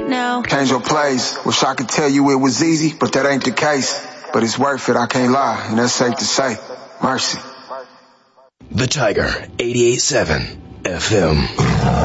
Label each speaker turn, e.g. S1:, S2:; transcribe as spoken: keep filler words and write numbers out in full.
S1: right now.
S2: Change your place. Wish I could tell you it was easy, but that ain't the case. But it's worth it, I can't lie, and that's safe to say. Mercy.
S3: The Tiger, eighty-eight point seven F M.